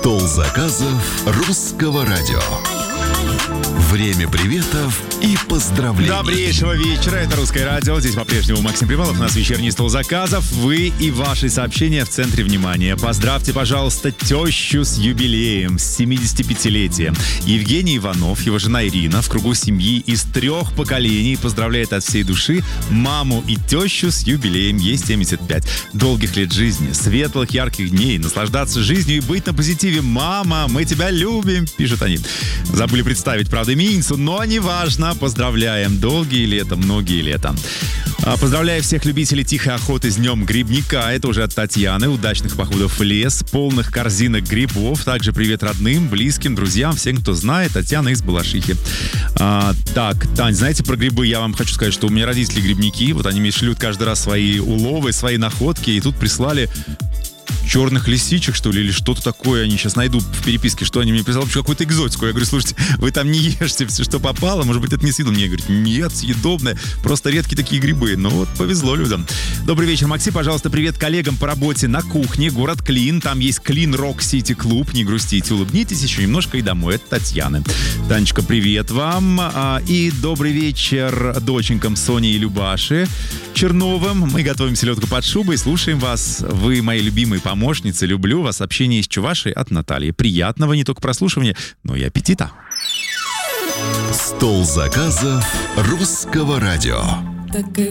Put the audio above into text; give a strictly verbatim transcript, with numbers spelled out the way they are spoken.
Стол заказов русского радио. Время приветов и поздравлений. Добрейшего вечера, это Русское радио. Здесь по-прежнему Максим Привалов, у нас вечерний стол заказов. Вы и ваши сообщения в центре внимания. Поздравьте, пожалуйста, тещу с юбилеем, с семидесятипятилетием. Евгений Иванов, его жена Ирина, в кругу семьи из трех поколений поздравляет от всей души маму и тещу с юбилеем. Ей семьдесят пять. Долгих лет жизни, светлых, ярких дней, наслаждаться жизнью и быть на позитиве. Мама, мы тебя любим, пишут они. Забыли представить, правда, именинницу, но неважно. Поздравляем. Долгие лета, многие лета. Поздравляю всех любителей тихой охоты с Днем Грибника. Это уже от Татьяны. Удачных походов в лес, полных корзинок грибов. Также привет родным, близким, друзьям, всем, кто знает. Татьяна из Балашихи. А, так, Тань, знаете про грибы? Я вам хочу сказать, что у меня родители грибники. Вот они мне шлют каждый раз свои уловы, свои находки. И тут прислали черных лисичек, что ли, или что-то такое. Они сейчас найду в переписке, что они мне прислали, какую-то экзотику. Я говорю, слушайте, вы там не ешьте все, что попало, может быть, это не съедобно. Мне говорят, нет, съедобное, просто редкие такие грибы. Ну вот, повезло людям. Добрый вечер, Максим, пожалуйста, привет коллегам по работе на кухне, город Клин, там есть Клин Рок Сити Клуб, не грустите, улыбнитесь еще немножко и домой. Это Татьяна. Танечка, привет вам. И добрый вечер доченькам Соне и Любаше Черновым. Мы готовим селедку под шубой, слушаем вас. Вы мои любимые помощницы. Люблю вас. Общение из Чувашии от Натальи. Приятного не только прослушивания, но и аппетита. Стол заказов русского радио.